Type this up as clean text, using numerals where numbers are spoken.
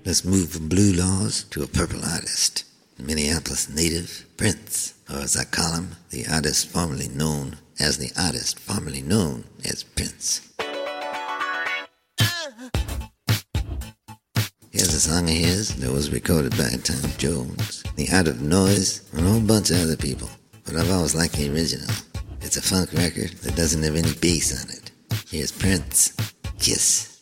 Let's move from blue laws to a purple artist. Minneapolis native Prince, or as I call him, the artist formerly known as Prince. Here's a song of his that was recorded by Tom Jones, The Art of Noise, and a whole bunch of other people. But I've always liked the original. It's a funk record that doesn't have any bass on it. Here's Prince, Kiss.